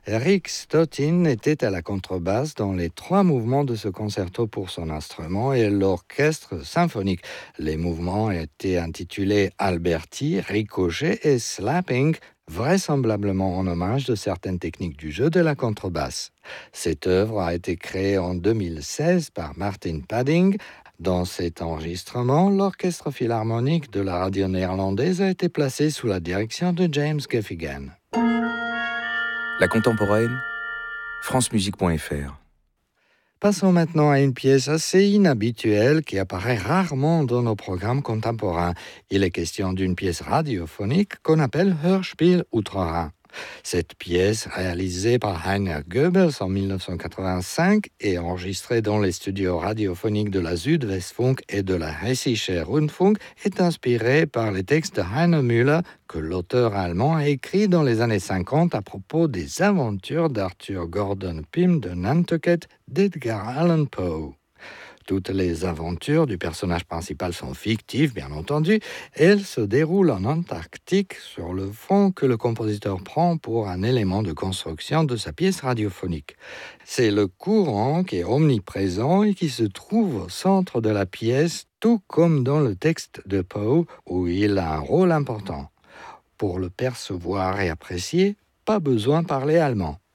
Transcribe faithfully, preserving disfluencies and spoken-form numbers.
Eric Stottin était à la contrebasse dans les trois mouvements de ce concerto pour son instrument et l'orchestre symphonique. Les mouvements étaient intitulés Alberti, Ricochet et Slapping, vraisemblablement en hommage de certaines techniques du jeu de la contrebasse. Cette œuvre a été créée en deux mille seize par Martin Padding. Dans cet enregistrement, l'orchestre philharmonique de la radio néerlandaise a été placé sous la direction de James Gaffigan. La contemporaine, francemusique point f r. Passons maintenant à une pièce assez inhabituelle qui apparaît rarement dans nos programmes contemporains. Il est question d'une pièce radiophonique qu'on appelle Hörspiel outre-Rhin. Cette pièce, réalisée par Heiner Goebbels en dix-neuf cent quatre-vingt-cinq et enregistrée dans les studios radiophoniques de la Südwestfunk et de la Hessische Rundfunk, est inspirée par les textes de Heiner Müller que l'auteur allemand a écrit dans les années cinquante à propos des aventures d'Arthur Gordon Pym de Nantucket d'Edgar Allan Poe. Toutes les aventures du personnage principal sont fictives, bien entendu, et elles se déroulent en Antarctique sur le fond que le compositeur prend pour un élément de construction de sa pièce radiophonique. C'est le courant qui est omniprésent et qui se trouve au centre de la pièce, tout comme dans le texte de Poe, où il a un rôle important. Pour le percevoir et apprécier, pas besoin de parler allemand.